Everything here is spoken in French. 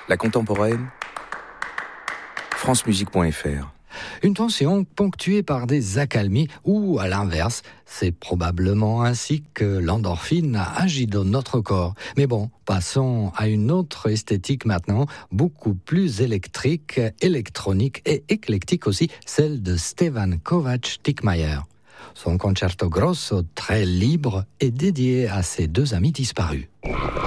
La contemporaine, francemusique.fr. Une tension ponctuée par des accalmies ou, à l'inverse, c'est probablement ainsi que l'endorphine agit dans notre corps. Mais bon, passons à une autre esthétique maintenant, beaucoup plus électrique, électronique et éclectique aussi, celle de Stefan Kovács-Tickmayer. Son concerto grosso, très libre, est dédié à ses deux amis disparus.